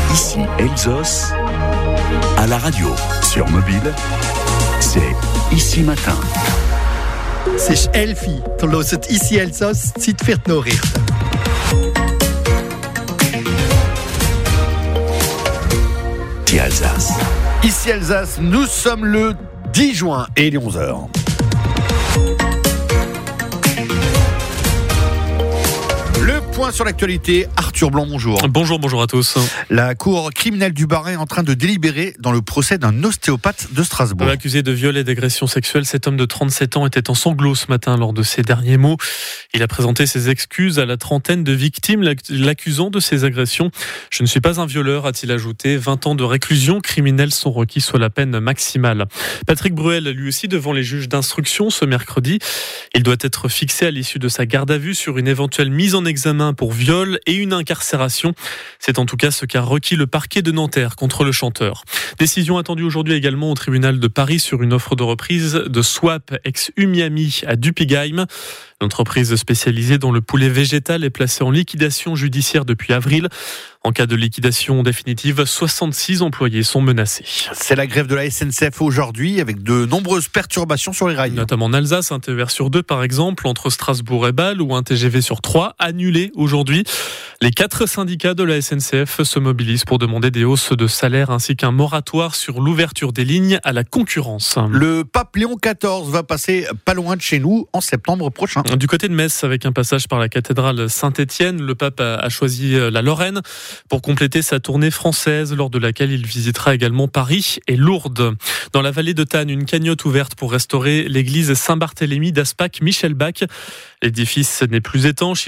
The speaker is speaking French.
Ici Elsos, à la radio, sur mobile, c'est Ici Matin. C'est Elfie, du hört Ici Elsos, Zeit für die Nachrichten. Ici Alsace. Ici Alsace, nous sommes le 10 juin et il est 11h. Le point sur l'actualité, Arthur Blanc, bonjour. Bonjour à tous. La cour criminelle du Bas-Rhin est en train de délibérer dans le procès d'un ostéopathe de Strasbourg. Accusé de viol et d'agression sexuelle, cet homme de 37 ans était en sanglots ce matin lors de ses derniers mots. Il a présenté ses excuses à la trentaine de victimes l'accusant de ces agressions. « Je ne suis pas un violeur », a-t-il ajouté. 20 ans de réclusion criminelle sont requis, soit la peine maximale. Patrick Bruel, lui aussi devant les juges d'instruction ce mercredi. Il doit être fixé à l'issue de sa garde à vue sur une éventuelle mise en examen pour viol et une incarcération. C'est en tout cas ce qu'a requis le parquet de Nanterre contre le chanteur. Décision attendue aujourd'hui également au tribunal de Paris sur une offre de reprise de Swap ex-Umiami à Dupigheim. L'entreprise spécialisée dans le poulet végétal est placée en liquidation judiciaire depuis avril. En cas de liquidation définitive, 66 employés sont menacés. C'est la grève de la SNCF aujourd'hui avec de nombreuses perturbations sur les rails. Notamment en Alsace, un TER sur 2 par exemple, entre Strasbourg et Bâle, ou un TGV sur 3 annulé aujourd'hui. Les 4 syndicats de la SNCF se mobilisent pour demander des hausses de salaire ainsi qu'un moratoire sur l'ouverture des lignes à la concurrence. Le pape Léon XIV va passer pas loin de chez nous en septembre prochain. Du côté de Metz, avec un passage par la cathédrale Saint-Étienne, le pape a choisi la Lorraine pour compléter sa tournée française, lors de laquelle il visitera également Paris et Lourdes. Dans la vallée de Tannes, une cagnotte ouverte pour restaurer l'église Saint-Barthélemy d'Aspac-Michelbach. L'édifice n'est plus étanche.